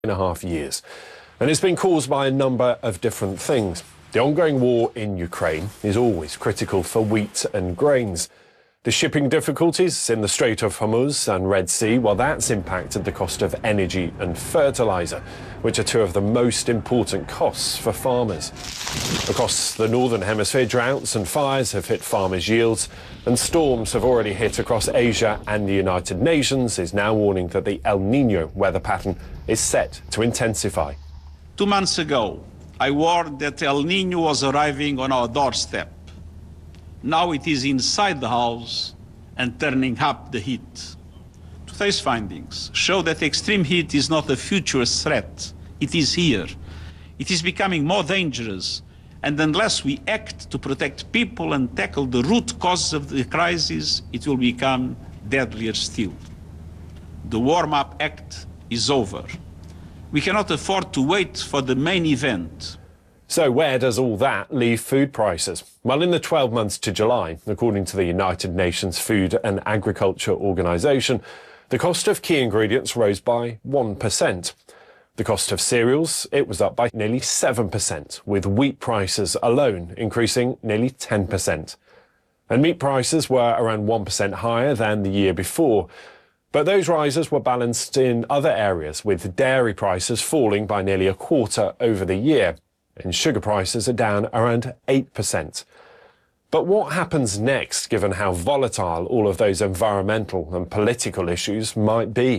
2.5 years. And it's been caused by a number of different things. The ongoing war in Ukraine is always critical for wheat and grains. The shipping difficulties in the Strait of Hormuz and Red Sea, well, that's impacted the cost of energy and fertiliser, which are two of the most important costs for farmers. Across the Northern Hemisphere, droughts and fires have hit farmers' yields, and storms have already hit across Asia, and the United Nations is now warning that the El Niño weather pattern is set to intensify. 2 months ago, I warned that El Niño was arriving on our doorstep. Now it is inside the house and turning up the heat. Today's findings show that extreme heat is not a future threat. It is here. It is becoming more dangerous, and unless we act to protect people and tackle the root causes of the crisis, it will become deadlier still. The warm-up act is over. We cannot afford to wait for the main event. So where does all that leave food prices? Well, in the 12 months to July, according to the United Nations Food and Agriculture Organization, the cost of key ingredients rose by 1%. The cost of cereals, it was up by nearly 7%, with wheat prices alone increasing nearly 10%. And meat prices were around 1% higher than the year before. But those rises were balanced in other areas, with dairy prices falling by nearly a quarter over the year. And sugar prices are down around 8%. But what happens next, given how volatile all of those environmental and political issues might be?